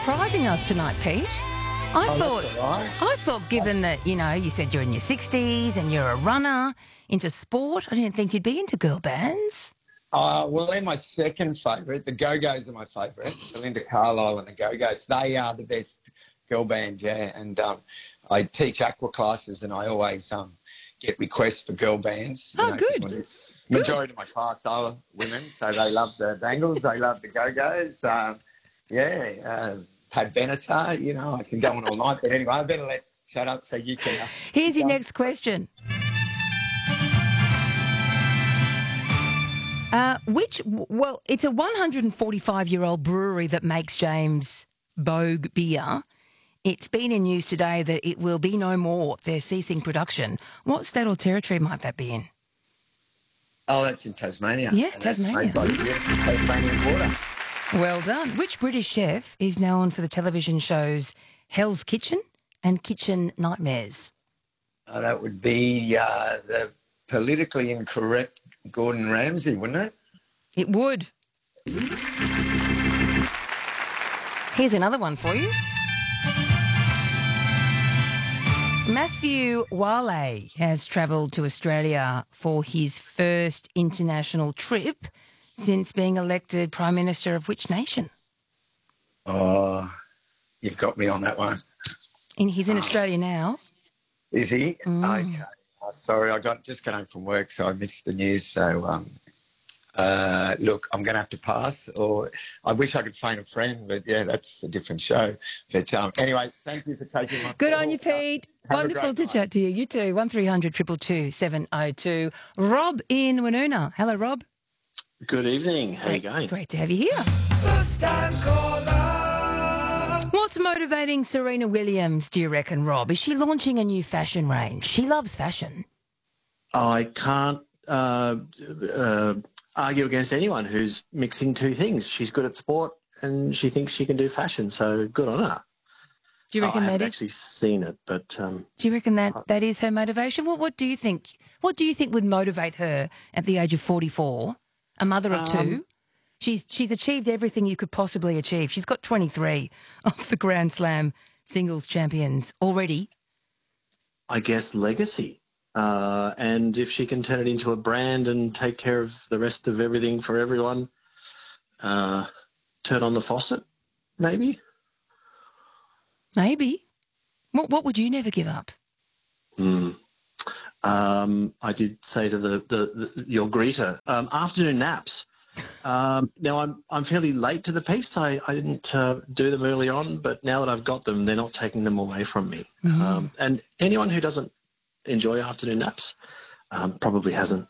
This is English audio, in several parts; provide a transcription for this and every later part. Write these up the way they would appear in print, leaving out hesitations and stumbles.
surprising us tonight, Pete. That's all right. I thought, given that, you said you're in your 60s and you're a runner into sport, I didn't think you'd be into girl bands. Well, they're my second favourite. The Go-Go's are my favourite. Belinda Carlisle and the Go-Go's. They are the best girl band, yeah. And I teach aqua classes and I always get requests for girl bands. Good. Majority of my class are women, so they love the Bangles, they love the Go-Go's. Pat Benatar, I can go on all night. But anyway, I better shut up so you can... Here's your next question. It's a 145-year-old brewery that makes James Bogue beer. It's been in news today that it will be no more. They're ceasing production. What state or territory might that be in? Oh, that's in Tasmania. Yeah, and Tasmania. That's made by beautiful Tasmanian water. Well done. Which British chef is known for the television shows Hell's Kitchen and Kitchen Nightmares? That would be the politically incorrect Gordon Ramsay, wouldn't it? It would. Here's another one for you. Matthew Wale has travelled to Australia for his first international trip since being elected Prime Minister of which nation? Oh, you've got me on that one. He's in Australia now. Is he? Okay. Sorry, I just got home from work, so I missed the news. So, look, I'm going to have to pass. Or I wish I could phone a friend, but yeah, that's a different show. But anyway, thank you for taking my Good call. on you, Pete. Have a Wonderful great to night. chat to you. You too. 1300 222 702. Rob in Woonona. Hello, Rob. Good evening. How you going? Great to have you here. First time caller. What's motivating Serena Williams, do you reckon, Rob? Is she launching a new fashion range? She loves fashion. I can't argue against anyone who's mixing two things. She's good at sport and she thinks she can do fashion, so good on her. Do you reckon I that haven't is? actually seen it, but Do you reckon that is her motivation? What do you think? What do you think would motivate her at the age of 44, a mother of two? She's achieved everything you could possibly achieve. She's got 23 of the Grand Slam singles champions already. I guess legacy. And if she can turn it into a brand and take care of the rest of everything for everyone, turn on the faucet, maybe. Maybe. What would you never give up? I did say to your greeter, afternoon naps. Now I'm fairly late to the piece. I didn't do them early on, but now that I've got them, they're not taking them away from me. And anyone who doesn't enjoy afternoon naps probably hasn't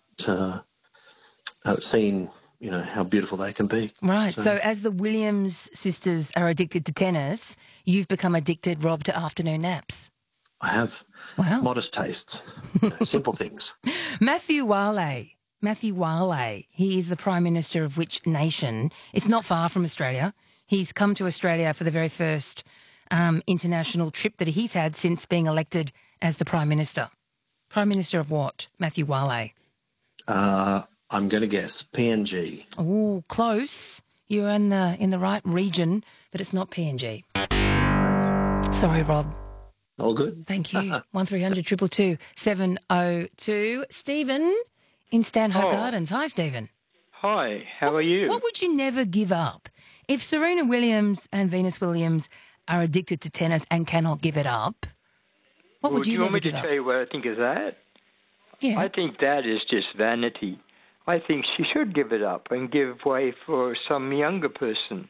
seen how beautiful they can be. Right. So as the Williams sisters are addicted to tennis, you've become addicted, Rob, to afternoon naps. I have Wow. modest tastes, simple things. Matthew Wale, he is the Prime Minister of which nation? It's not far from Australia. He's come to Australia for the very first international trip that he's had since being elected as the Prime Minister. Prime Minister of what, Matthew Wale? I'm going to guess PNG. Oh, close. You're in the right region, but it's not PNG. Sorry, Rob. All good. Thank you. 1300 222 702. Stephen in Stanhope Gardens. Hi, Stephen. Hi, how are you? What would you never give up? If Serena Williams and Venus Williams are addicted to tennis and cannot give it up, what would do you you want never me to give up? tell you what I think of that? Yeah. I think that is just vanity. I think she should give it up and give way for some younger person,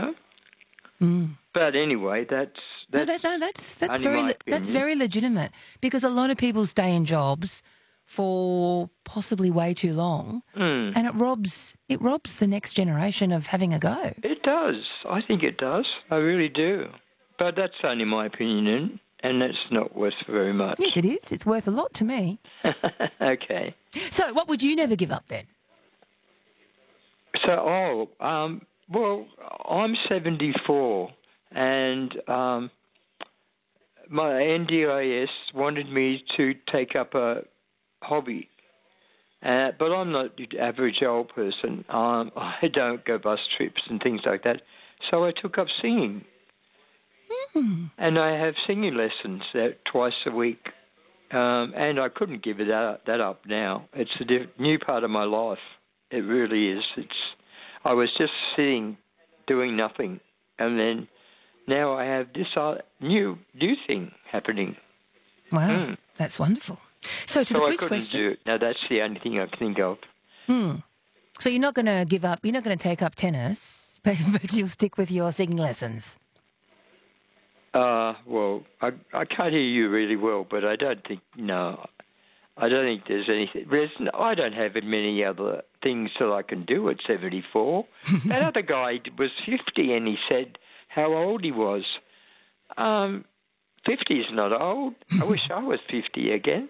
But anyway, that's only my opinion. very legitimate, because a lot of people stay in jobs for possibly way too long, and it robs the next generation of having a go. It does. I think it does. I really do. But that's only my opinion, and that's not worth very much. Yes, it is. It's worth a lot to me. Okay. So, what would you never give up then? So, well, I'm 74, and my NDIS wanted me to take up a hobby. But I'm not the average old person. I don't go bus trips and things like that. So I took up singing. And I have singing lessons twice a week. And I couldn't give that up now. It's a new part of my life. It really is. I was just sitting, doing nothing, and then now I have this new thing happening. Wow, that's wonderful. So to the quiz question. Now that's the only thing I can think of. So you're not going to give up. You're not going to take up tennis, but you'll stick with your singing lessons. Well, I can't hear you really well, but I don't think there's anything. I don't have many other things that I can do at 74. That other guy was 50 and he said how old he was. 50 is not old. I wish I was 50 again.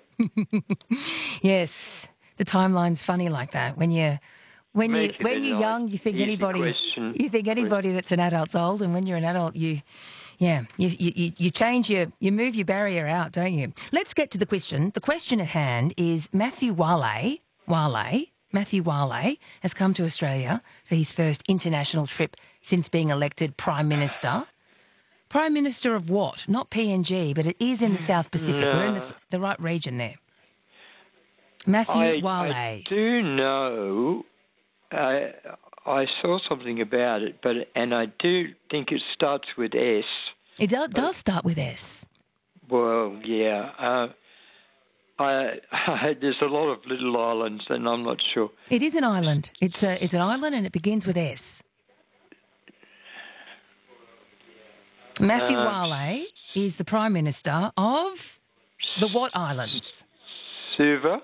Yes, the timeline's funny like that. When you're young, you think anybody that's an adult's old, and when you're an adult, you change you move your barrier out, don't you? Let's get to the question. The question at hand is Matthew Wale has come to Australia for his first international trip since being elected Prime Minister. Prime Minister of what? Not PNG, but it is in the South Pacific. No. We're in the right region there. Matthew Wale. I do know. I saw something about it, and I do think it starts with S. It does start with S. Well, yeah. There's a lot of little islands, and I'm not sure. It is an island. It's an island, and it begins with S. Matthew Wale is the Prime Minister of the what islands? Suva.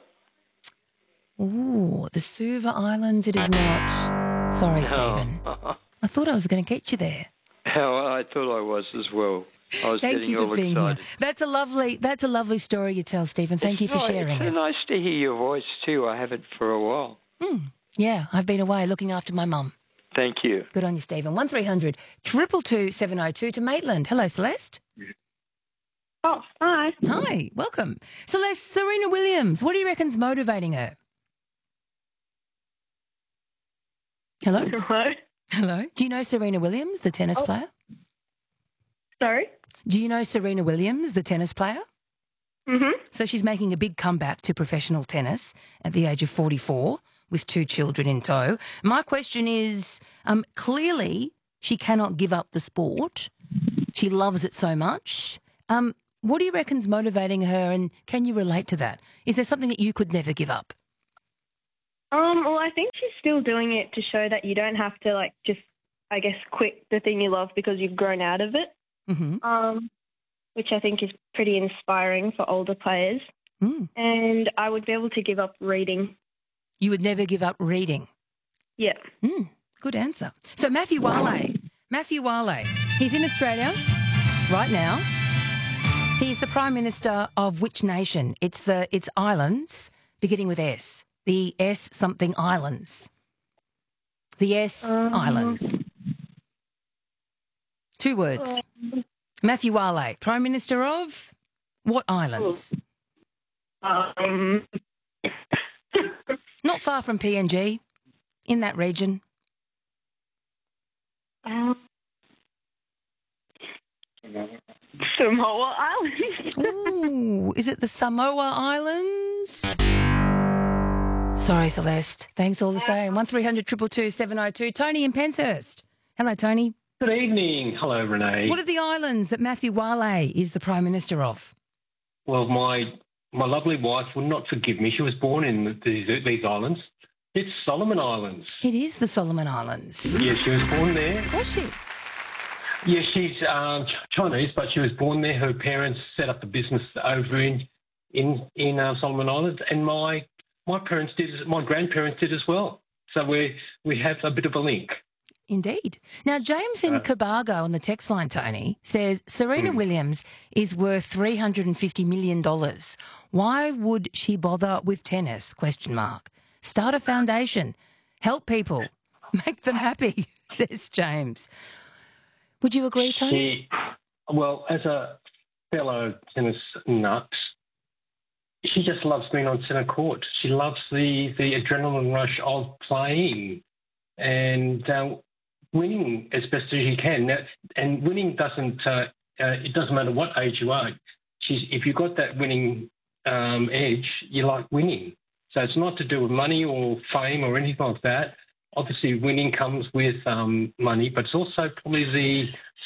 Ooh, the Suva Islands. It is not. Sorry, Stephen. I thought I was going to get you there. I thought I was as well. I was Thank you for being excited. Here. That's a lovely story you tell, Stephen. Thank you for sharing it. It's nice to hear your voice too. I haven't for a while. Yeah, I've been away looking after my mum. Thank you. Good on you, Stephen. 1300 222 702 to Maitland. Hello, Celeste. Oh, hi. Hi, welcome. Celeste, Serena Williams, what do you reckon's motivating her? Hello? Hello? Hello? Do you know Serena Williams, the tennis player? Sorry? Do you know Serena Williams, the tennis player? Mm-hmm. So she's making a big comeback to professional tennis at the age of 44 with 2 children in tow. My question is, clearly she cannot give up the sport. She loves it so much. What do you reckon's motivating her, and can you relate to that? Is there something that you could never give up? Well, I think she's still doing it to show that you don't have to, quit the thing you love because you've grown out of it, which I think is pretty inspiring for older players. And I would be able to give up reading. You would never give up reading? Yeah. Good answer. So Matthew Wale, he's in Australia right now. He's the Prime Minister of which nation? It's islands beginning with S. The S something islands. The S islands. 2 words. Matthew Wale, Prime Minister of what islands? Not far from PNG, in that region. Samoa Islands. Ooh, is it the Samoa Islands? Sorry, Celeste. Thanks all the same. 1300 222 702. Tony in Penshurst. Hello, Tony. Good evening. Hello, Renee. What are the islands that Matthew Wale is the Prime Minister of? Well, my lovely wife will not forgive me. She was born in these islands. It's Solomon Islands. It is the Solomon Islands. Yes, she was born there. Was she? Yes, she's Chinese, but she was born there. Her parents set up the business over in Solomon Islands, and my parents did. My grandparents did as well. So we have a bit of a link. Indeed. Now, James in Cobargo on the text line, Tony, says Serena Williams is worth $350 million. Why would she bother with tennis? ? Start a foundation. Help people. Make them happy, says James. Would you agree, Tony? Well, as a fellow tennis nut, she just loves being on centre court. She loves the adrenaline rush of playing and winning as best as you can. And winning doesn't it doesn't matter what age you are. If you've got that winning edge, you like winning. So it's not to do with money or fame or anything like that. Obviously, winning comes with money, but it's also probably the